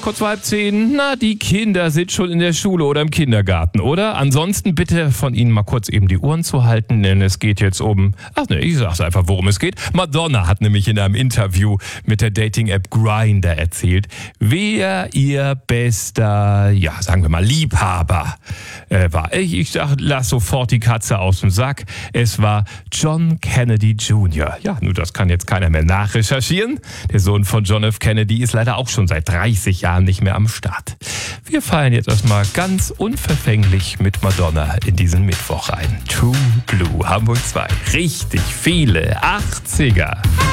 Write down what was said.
kurz vor 9:30. Na, die Kinder sind schon in der Schule oder im Kindergarten, oder? Ansonsten bitte von Ihnen mal kurz eben die Ohren zu halten, denn es geht jetzt ich sag's einfach, worum es geht. Madonna hat nämlich in einem Interview mit der Dating-App Grindr erzählt, wer ihr bester, sagen wir mal, Liebhaber war. Ich lass sofort die Katze aus dem Sack. Es war John Kennedy Jr. Ja, nur das kann jetzt keiner mehr nachrecherchieren. Der Sohn von John F. Kennedy ist leider auch schon seit 30 Jahren nicht mehr am Start. Wir feiern jetzt erstmal ganz unverfänglich mit Madonna in diesen Mittwoch ein. True Blue, Hamburg 2. Richtig viele 80er.